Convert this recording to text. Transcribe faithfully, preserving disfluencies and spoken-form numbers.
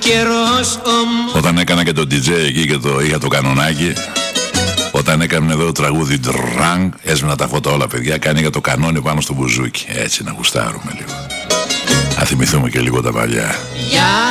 καιρός όμως. Όταν έκανα και το ντι τζέι εκεί και το, είχα το κανονάκι, όταν έκανε εδώ το τραγούδι ντραγκ, έσμενα τα φώτα όλα παιδιά, κάνει για το κανόνι πάνω στο μπουζούκι. Έτσι να γουστάρουμε λίγο. Να θυμηθούμε και λίγο τα παλιά. Για